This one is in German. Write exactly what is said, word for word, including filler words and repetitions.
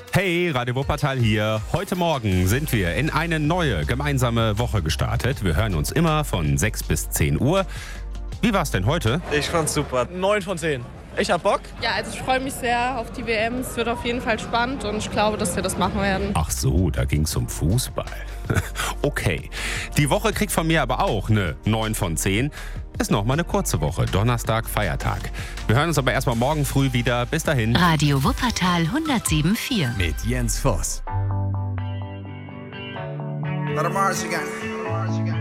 Hey, Radio Wuppertal hier. Heute Morgen sind wir in eine neue gemeinsame Woche gestartet. Wir hören uns immer von sechs bis zehn Uhr. Wie war's denn heute? Ich fand's super. neun von zehn. Ich hab Bock. Ja, also ich freue mich sehr auf die W M. Es wird auf jeden Fall spannend und ich glaube, dass wir das machen werden. Ach so, da ging's um Fußball. Okay. Die Woche kriegt von mir aber auch eine neun von zehn. Ist noch mal eine kurze Woche. Donnerstag, Feiertag. Wir hören uns aber erstmal morgen früh wieder. Bis dahin. Radio Wuppertal hundertsieben Komma vier. Mit Jens Voss. Let 'em march again.